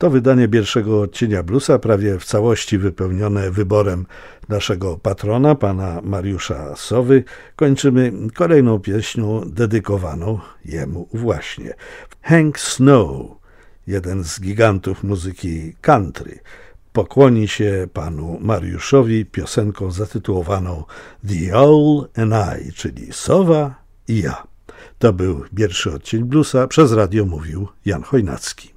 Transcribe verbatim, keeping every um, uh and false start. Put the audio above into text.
To wydanie pierwszego odcienia bluesa, prawie w całości wypełnione wyborem naszego patrona, pana Mariusza Sowy. Kończymy kolejną pieśnią dedykowaną jemu właśnie. Hank Snow, jeden z gigantów muzyki country, pokłoni się panu Mariuszowi piosenką zatytułowaną The Owl and I, czyli Sowa i ja. To był pierwszy odcień bluesa. Przez radio mówił Jan Chojnacki.